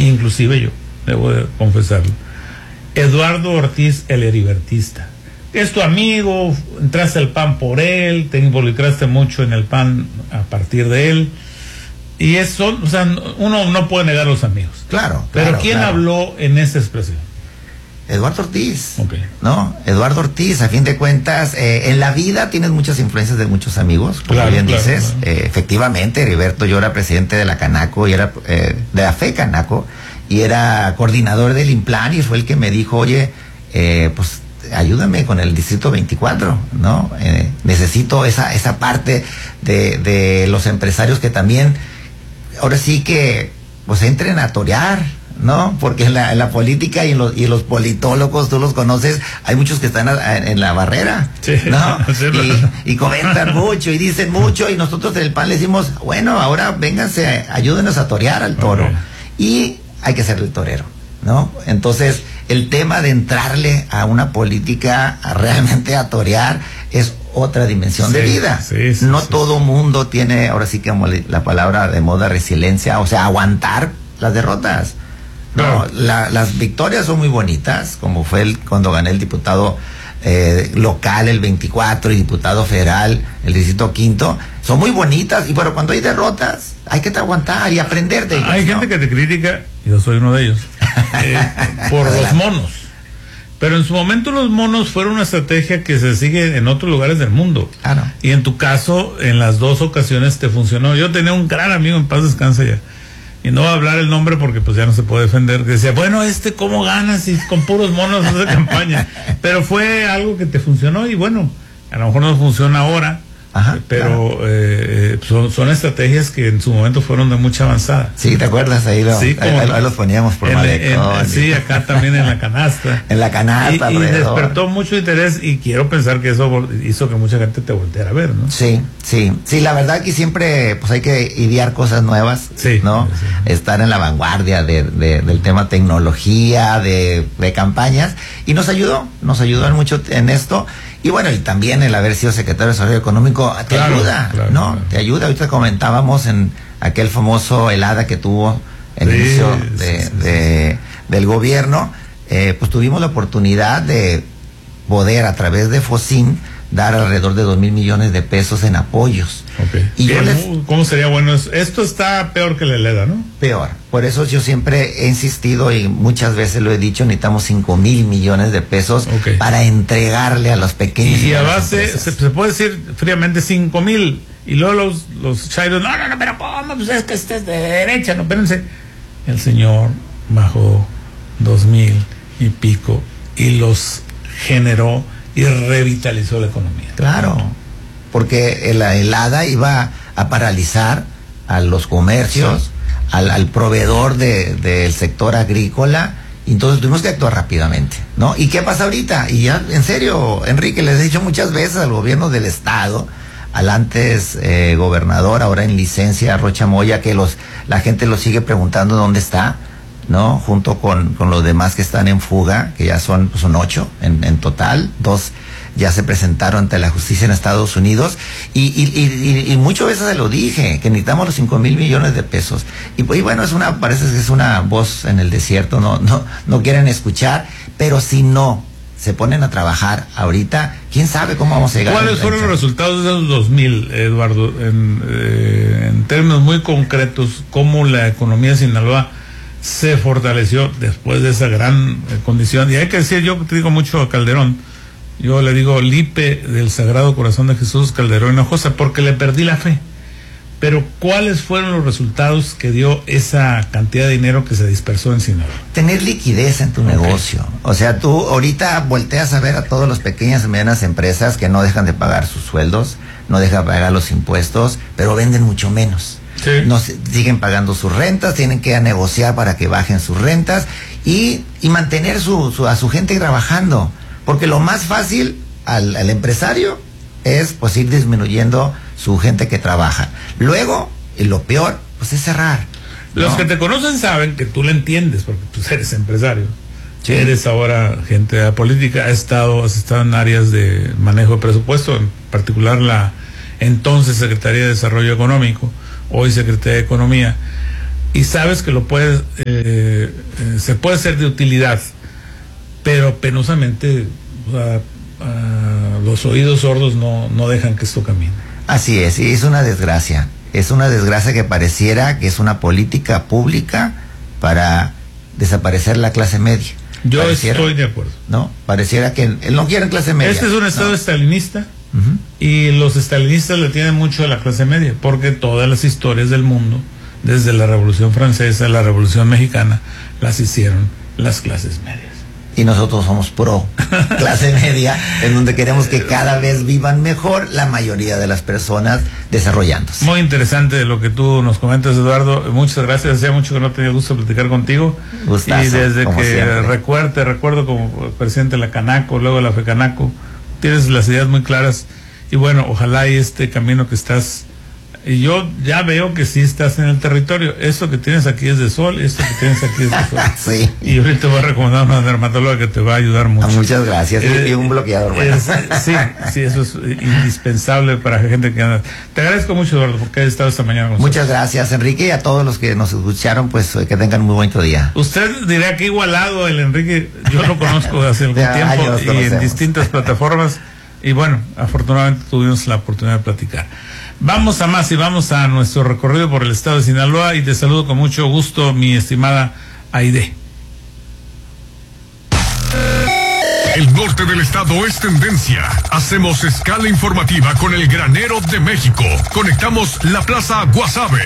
inclusive yo, debo de confesarlo. Eduardo Ortiz, el heribertista. Es tu amigo, entraste al PAN por él, te involucraste mucho en el PAN a partir de él. Y eso, o sea, uno no puede negar a los amigos. Claro. Pero ¿quién habló en esa expresión? Eduardo Ortiz. Okay. ¿No? Eduardo Ortiz, a fin de cuentas, en la vida tienes muchas influencias de muchos amigos, como bien dices. Claro. Efectivamente, Heriberto, yo era presidente de la Canaco, y era de la FE Canaco, y era coordinador del IMPLAN, y fue el que me dijo, oye, pues ayúdame con el distrito 24, ¿no? Necesito esa parte de los empresarios que también, ahora sí que, pues entren a torear, ¿no? Porque en la política y en los politólogos, tú los conoces, hay muchos que están en la barrera, sí, ¿no? Sí, y comentan mucho y dicen mucho, y nosotros en el PAN le decimos, bueno, ahora vénganse, ayúdenos a torear al toro. Okay. Y hay que ser el torero, ¿no? Entonces, el tema de entrarle a una política realmente a torear es otra dimensión de vida. No todo mundo tiene, ahora sí que como la palabra de moda, resiliencia, o sea, aguantar las derrotas. No, las victorias son muy bonitas, como fue cuando gané el diputado local el 24 y diputado federal el distrito 5, son muy bonitas, pero cuando hay derrotas hay que aguantar y aprender de ellas. Hay gente que te critica, yo soy uno de ellos, por los monos, pero en su momento los monos fueron una estrategia que se sigue en otros lugares del mundo. Ah, no. Y en tu caso, en las dos ocasiones te funcionó. Yo tenía un gran amigo, en paz descanse ya, y no voy a hablar el nombre porque pues ya no se puede defender, que decía, bueno, ¿cómo ganas si con puros monos hace campaña? Pero fue algo que te funcionó, y bueno, a lo mejor no funciona ahora. Ajá, pero claro. Son estrategias que en su momento fueron de mucha avanzada. Sí, ¿te acuerdas? Ahí los poníamos por malecón. Sí, acá también en la canasta. En la canasta. Y despertó mucho interés, y quiero pensar que eso hizo que mucha gente te volteara a ver, ¿no? Sí, la verdad que siempre pues hay que idear cosas nuevas, sí, ¿no? Sí. Estar en la vanguardia del tema tecnología, de campañas, y nos ayudó mucho en esto. Y bueno, y también el haber sido secretario de Desarrollo Económico te ayuda, ¿no? Claro. Te ayuda. Ahorita comentábamos en aquel famoso helada que tuvo el inicio del gobierno, pues tuvimos la oportunidad de poder, a través de FOSIN, dar alrededor de 2,000 millones de pesos en apoyos. Okay. Y ¿cómo sería bueno eso? Esto está peor que la helada, ¿no? Peor. Por eso yo siempre he insistido y muchas veces lo he dicho, necesitamos 5,000 millones de pesos para entregarle a los pequeños. Y a base, se puede decir fríamente 5,000, y luego los chairos, no, pero ¿cómo? Pues es que este es de derecha, no, espérense. El señor bajó 2,000 y pico y los generó y revitalizó la economía. Claro, porque la helada iba a paralizar a los comercios, sí, al proveedor del sector agrícola, y entonces tuvimos que actuar rápidamente, ¿no? ¿Y qué pasa ahorita? Y ya, en serio, Enrique, les he dicho muchas veces al gobierno del estado, al antes gobernador, ahora en licencia, Rocha Moya, que la gente lo sigue preguntando dónde está, ¿no? Junto con los demás que están en fuga, que ya son 8 en total, 2 ya se presentaron ante la justicia en Estados Unidos, y muchas veces se lo dije, que necesitamos los 5,000 millones de pesos. Y bueno, parece que es una voz en el desierto, no quieren escuchar, pero si no se ponen a trabajar ahorita, quién sabe cómo vamos a llegar. ¿Cuáles fueron los resultados de esos 2,000, Eduardo, en términos muy concretos, cómo la economía de Sinaloa se fortaleció después de esa gran condición? Y hay que decir, yo te digo mucho a Calderón, yo le digo Lipe del Sagrado Corazón de Jesús, Calderón Hinojosa, porque le perdí la fe. Pero ¿cuáles fueron los resultados que dio esa cantidad de dinero que se dispersó en Sinaloa? Tener liquidez en tu negocio. O sea, tú ahorita volteas a ver a todas las pequeñas y medianas empresas que no dejan de pagar sus sueldos, no dejan de pagar los impuestos, pero venden mucho menos. Sí. No siguen pagando sus rentas, tienen que negociar para que bajen sus rentas y mantener a su gente trabajando, porque lo más fácil al empresario es pues ir disminuyendo su gente que trabaja. Luego, y lo peor, pues es cerrar, ¿no? Los que te conocen saben que tú le entiendes, porque tú eres empresario, sí, eres ahora gente de la política, has estado en áreas de manejo de presupuesto, en particular la entonces Secretaría de Desarrollo Económico, hoy Secretaría de Economía. y sabes que lo puedes, se puede ser de utilidad, pero penosamente los oídos sordos no dejan que esto camine. Así es, y es una desgracia que pareciera que es una política pública para desaparecer la clase media. Yo estoy de acuerdo. No, pareciera que no quieren clase media. Este es un estado estalinista, y los estalinistas le tienen mucho a la clase media, porque todas las historias del mundo, desde la Revolución Francesa, la Revolución Mexicana, las hicieron las clases medias. Y nosotros somos pro clase media, en donde queremos que cada vez vivan mejor la mayoría de las personas desarrollándose. Muy interesante lo que tú nos comentas, Eduardo. Muchas gracias. Hacía mucho que no tenía gusto de platicar contigo. Gustazo, y desde que siempre. te recuerdo como presidente de la Canaco, luego de la FECANACO, tienes las ideas muy claras. Y bueno, ojalá y este camino que estás... Y yo ya veo que sí estás en el territorio. Esto que tienes aquí es de sol, esto que tienes aquí es de sol. Sí. Y ahorita te voy a recomendar una dermatóloga que te va a ayudar mucho. Muchas gracias. Y un bloqueador. Bueno. Sí, eso es indispensable para gente que anda. Te agradezco mucho, Eduardo, porque has estado esta mañana con Muchas gracias, Enrique, y a todos los que nos escucharon, pues que tengan un muy bonito día. Usted dirá que igualado el Enrique, yo lo conozco hace algún tiempo y en distintas plataformas. Y bueno, afortunadamente tuvimos la oportunidad de platicar. Vamos a más y vamos a nuestro recorrido por el estado de Sinaloa, y te saludo con mucho gusto, mi estimada Aide. El norte del estado es tendencia. Hacemos escala informativa con el granero de México. Conectamos la Plaza Guasave.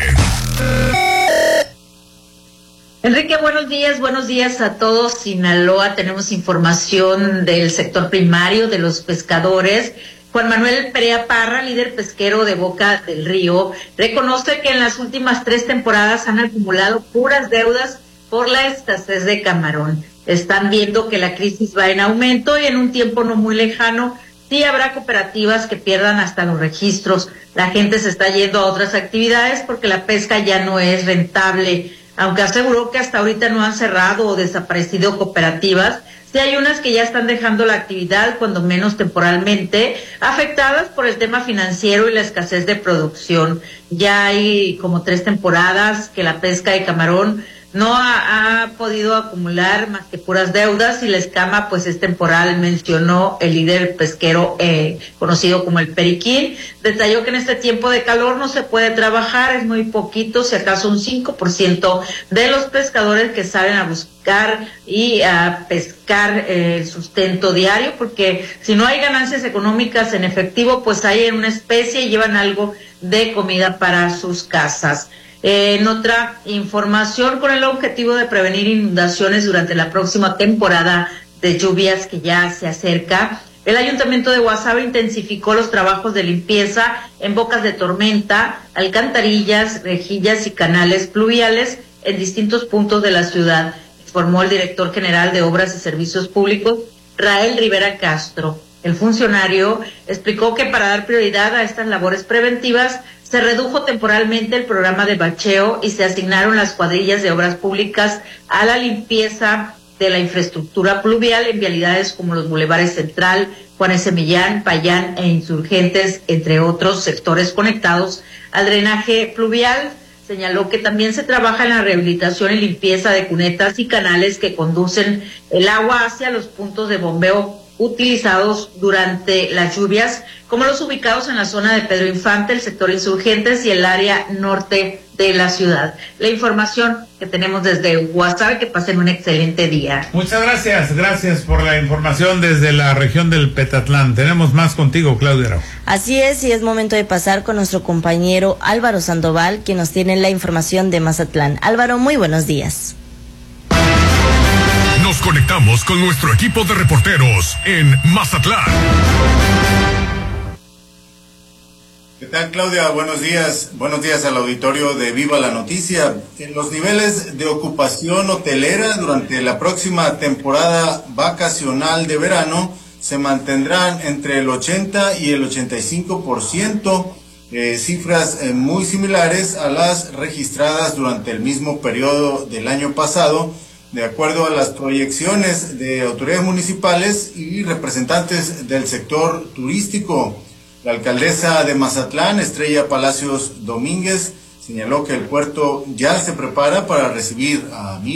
Enrique, buenos días a todos. Sinaloa, tenemos información del sector primario, de los pescadores. Juan Manuel Perea Parra, líder pesquero de Boca del Río, reconoce que en las últimas 3 temporadas han acumulado puras deudas por la escasez de camarón. Están viendo que la crisis va en aumento y en un tiempo no muy lejano sí habrá cooperativas que pierdan hasta los registros. La gente se está yendo a otras actividades porque la pesca ya no es rentable. Aunque aseguró que hasta ahorita no han cerrado o desaparecido cooperativas, sí hay unas que ya están dejando la actividad, cuando menos temporalmente, afectadas por el tema financiero y la escasez de producción. Ya hay como 3 temporadas que la pesca de camarón no ha podido acumular más que puras deudas, y la escama pues es temporal, mencionó el líder pesquero conocido como el Periquín. Detalló que en este tiempo de calor no se puede trabajar, es muy poquito, si acaso un 5% de los pescadores que salen a buscar y a pescar el sustento diario, porque si no hay ganancias económicas en efectivo, pues hay en una especie y llevan algo de comida para sus casas. En otra información, con el objetivo de prevenir inundaciones durante la próxima temporada de lluvias que ya se acerca, el Ayuntamiento de Guasave intensificó los trabajos de limpieza en bocas de tormenta, alcantarillas, rejillas y canales pluviales en distintos puntos de la ciudad, informó el director general de Obras y Servicios Públicos, Rael Rivera Castro. El funcionario explicó que para dar prioridad a estas labores preventivas se redujo temporalmente el programa de bacheo y se asignaron las cuadrillas de obras públicas a la limpieza de la infraestructura pluvial en vialidades como los bulevares Central, Juan S. Millán, Payán e Insurgentes, entre otros sectores conectados al drenaje pluvial. Señaló que también se trabaja en la rehabilitación y limpieza de cunetas y canales que conducen el agua hacia los puntos de bombeo utilizados durante las lluvias, como los ubicados en la zona de Pedro Infante, el sector Insurgentes y el área norte de la ciudad. La información que tenemos desde Guasave, que pasen un excelente día. Muchas gracias por la información desde la región del Petatlán. Tenemos más contigo, Claudia Araujo. Así es, y es momento de pasar con nuestro compañero Álvaro Sandoval, quien nos tiene la información de Mazatlán. Álvaro, muy buenos días. Nos conectamos con nuestro equipo de reporteros en Mazatlán. ¿Qué tal, Claudia? Buenos días. Buenos días al auditorio de Viva la Noticia. Los niveles de ocupación hotelera durante la próxima temporada vacacional de verano se mantendrán entre el 80 y el 85%, cifras muy similares a las registradas durante el mismo periodo del año pasado, de acuerdo a las proyecciones de autoridades municipales y representantes del sector turístico. La alcaldesa de Mazatlán, Estrella Palacios Domínguez, Señaló que el puerto ya se prepara para recibir a